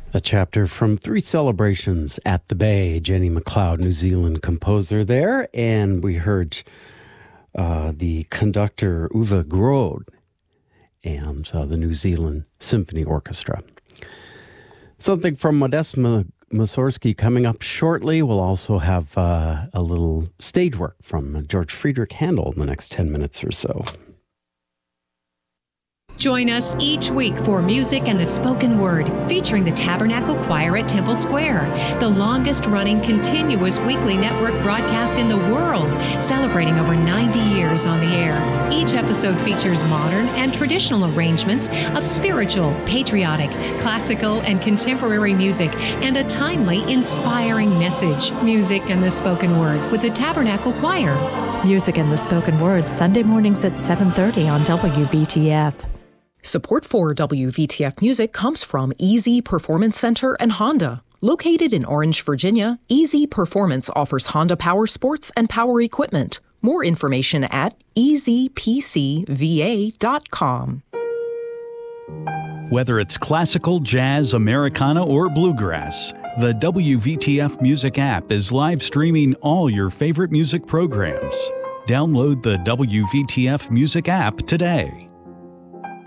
A chapter from Three Celebrations at the Bay. Jenny MacLeod, New Zealand composer there. And we heard the conductor Uwe Groth and the New Zealand Symphony Orchestra. Something from Modest Mussorgsky coming up shortly. We'll also have a little stage work from George Friedrich Handel in the next 10 minutes or so. Join us each week for Music and the Spoken Word, featuring the Tabernacle Choir at Temple Square, the longest-running continuous weekly network broadcast in the world, celebrating over 90 years on the air. Each episode features modern and traditional arrangements of spiritual, patriotic, classical, and contemporary music, and a timely, inspiring message. Music and the Spoken Word with the Tabernacle Choir. Music and the Spoken Word, Sunday mornings at 7:30 on WVTF. Support for WVTF Music comes from Easy Performance Center and Honda. Located in Orange, Virginia, Easy Performance offers Honda power sports and power equipment. More information at easypcva.com. Whether it's classical, jazz, Americana, or bluegrass, the WVTF Music app is live streaming all your favorite music programs. Download the WVTF Music app today.